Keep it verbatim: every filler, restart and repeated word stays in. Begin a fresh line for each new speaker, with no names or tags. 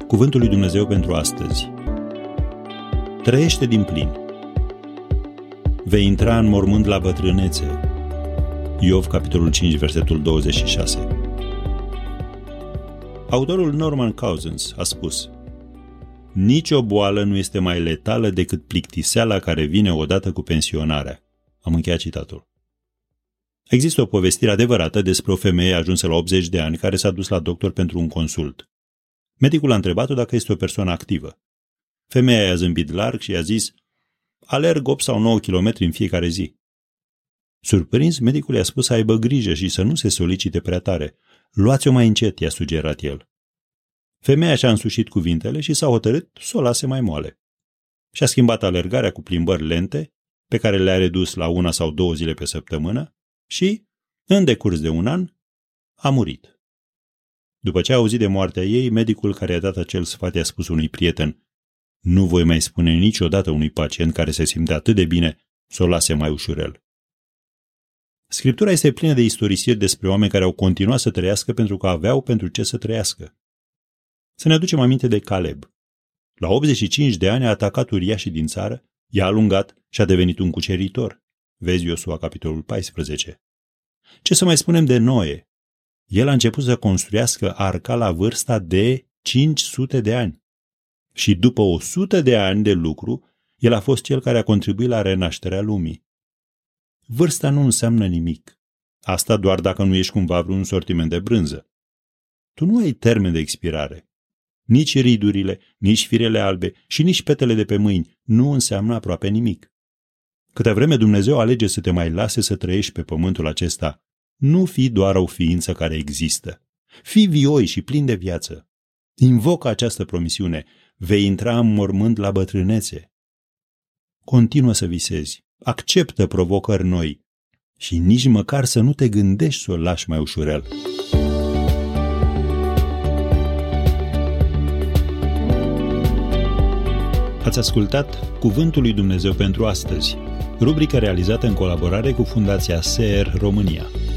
Cuvântul lui Dumnezeu pentru astăzi. Trăiește din plin. Vei intra în mormânt la bătrânețe. Iov, capitolul cinci, versetul douăzeci și șase. Autorul Norman Cousins a spus: nici o boală nu este mai letală decât plictiseala care vine odată cu pensionarea. Am încheiat citatul. Există o povestire adevărată despre o femeie ajunsă la optzeci de ani care s-a dus la doctor pentru un consult. Medicul a întrebat-o dacă este o persoană activă. Femeia i-a zâmbit larg și i-a zis: alerg opt sau nouă kilometri în fiecare zi. Surprins, medicul i-a spus să aibă grijă și să nu se solicite prea tare. Luați-o mai încet, i-a sugerat el. Femeia și-a însușit cuvintele și s-a hotărât să o lase mai moale. Și-a schimbat alergarea cu plimbări lente, pe care le-a redus la una sau două zile pe săptămână și, în decurs de un an, a murit. După ce a auzit de moartea ei, medicul care i-a dat acel sfat i-a spus unui prieten: nu voi mai spune niciodată unui pacient care se simte atât de bine să o lase mai ușurel. Scriptura este plină de istorisiri despre oameni care au continuat să trăiască pentru că aveau pentru ce să trăiască. Să ne aducem aminte de Caleb. La optzeci și cinci de ani a atacat uriașii din țară, i-a alungat și a devenit un cuceritor. Vezi Iosua, capitolul paisprezece. Ce să mai spunem de Noe? El a început să construiască arca la vârsta de cinci sute de ani. Și după o sută de ani de lucru, el a fost cel care a contribuit la renașterea lumii. Vârsta nu înseamnă nimic. Asta doar dacă nu ești cumva vreun sortiment de brânză. Tu nu ai termen de expirare. Nici ridurile, nici firele albe și nici petele de pe mâini nu înseamnă aproape nimic. Câte vreme Dumnezeu alege să te mai lase să trăiești pe pământul acesta, nu fi doar o ființă care există. Fii vioi și plin de viață. Invocă această promisiune: vei intra în mormânt la bătrânețe. Continuă să visezi, acceptă provocări noi și nici măcar să nu te gândești să o lași mai ușurel. Ați ascultat Cuvântul lui Dumnezeu pentru astăzi, rubrică realizată în colaborare cu Fundația S E R România.